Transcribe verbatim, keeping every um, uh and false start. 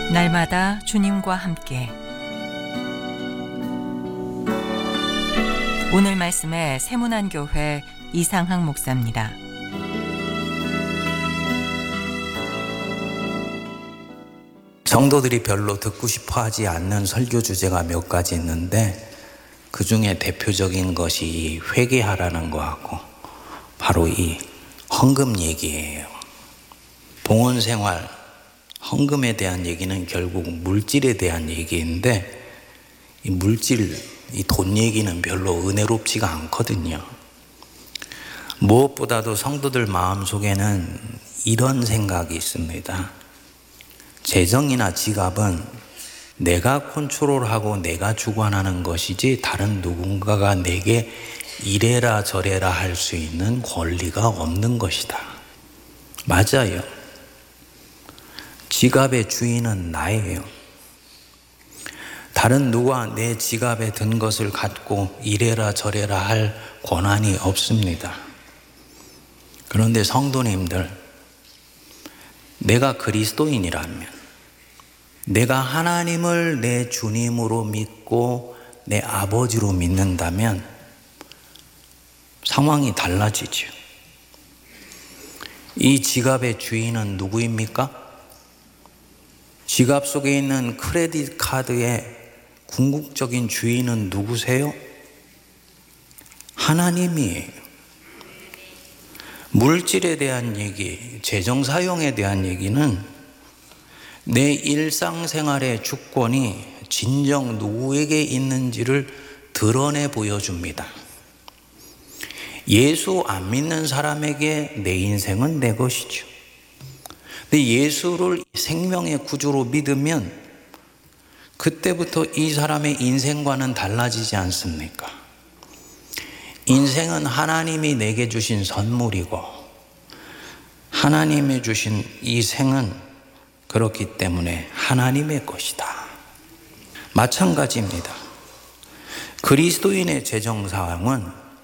날마다 주님과 함께. 오늘 말씀의 세문안교회 이상학 목사입니다. 성도들이 별로 듣고 싶어 하지 않는 설교 주제가 몇 가지 있는데, 그 중에 대표적인 것이 이 회개하라는 거하고 바로 이 헌금 얘기예요. 봉헌 생활, 헌금에 대한 얘기는 결국 물질에 대한 얘기인데, 이 물질, 이 돈 얘기는 별로 은혜롭지가 않거든요. 무엇보다도 성도들 마음속에는 이런 생각이 있습니다. 재정이나 지갑은 내가 컨트롤하고 내가 주관하는 것이지 다른 누군가가 내게 이래라 저래라 할 수 있는 권리가 없는 것이다. 맞아요. 지갑의 주인은 나예요. 다른 누가 내 지갑에 든 것을 갖고 이래라 저래라 할 권한이 없습니다. 그런데 성도님들, 내가 그리스도인이라면, 내가 하나님을 내 주님으로 믿고 내 아버지로 믿는다면 상황이 달라지죠. 이 지갑의 주인은 누구입니까? 지갑 속에 있는 크레딧 카드의 궁극적인 주인은 누구세요? 하나님이에요. 물질에 대한 얘기, 재정 사용에 대한 얘기는 내 일상생활의 주권이 진정 누구에게 있는지를 드러내 보여줍니다. 예수 안 믿는 사람에게 내 인생은 내 것이죠. 근데 예수를 생명의 구주로 믿으면 그때부터 이 사람의 인생과는 달라지지 않습니까? 인생은 하나님이 내게 주신 선물이고, 하나님이 주신 이 생은 그렇기 때문에 하나님의 것이다. 마찬가지입니다. 그리스도인의 재정 상황은